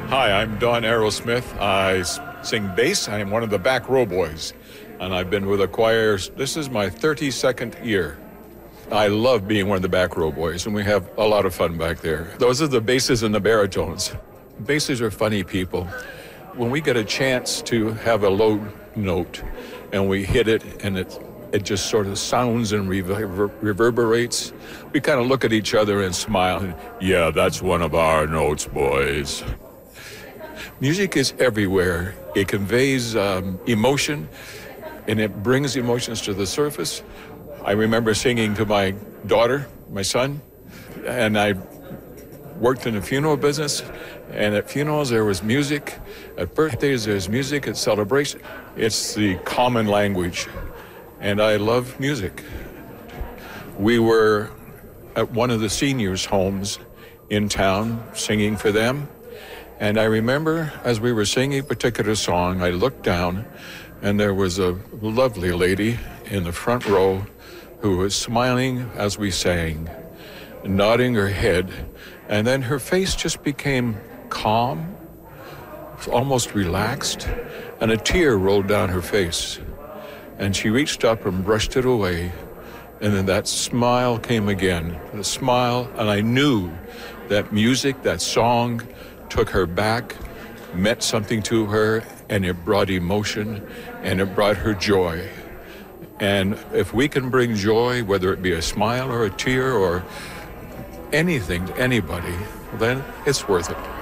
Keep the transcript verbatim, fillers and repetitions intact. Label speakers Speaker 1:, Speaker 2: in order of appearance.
Speaker 1: Hi, I'm Don Aerosmith. I s- sing bass. I am one of the back row boys, and I've been with the choirs. This is my thirty-second year. I love being one of the back row boys, and we have a lot of fun back there. Those are the basses and the baritones. Basses are funny people. When we get a chance to have a low note and we hit it and it it just sort of sounds and rever- reverberates, we kind of look at each other and smile. And, yeah, that's one of our notes, boys. Music is everywhere. It conveys um, emotion, and it brings emotions to the surface. I remember singing to my daughter, my son, and I worked in the funeral business, and at funerals there was music. At birthdays there's music. At celebration, it's the common language, and I love music. We were at one of the seniors' homes in town singing for them, and I remember as we were singing a particular song, I looked down, and there was a lovely lady in the front row who was smiling as we sang, nodding her head, and then her face just became calm, almost relaxed, and a tear rolled down her face. And she reached up and brushed it away, and then that smile came again, the smile, and I knew that music, that song, took her back, meant something to her, and it brought emotion, and it brought her joy. And if we can bring joy, whether it be a smile or a tear or anything to anybody, then it's worth it.